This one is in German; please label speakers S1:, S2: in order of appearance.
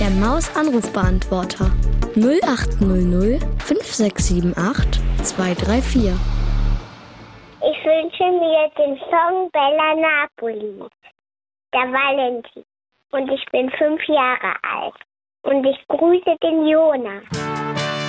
S1: Der Maus-Anrufbeantworter 0800 5678 234.
S2: Ich wünsche mir den Song Bella Napoli, der Valentin. Und ich bin 5 Jahre alt. Und ich grüße den Jonas.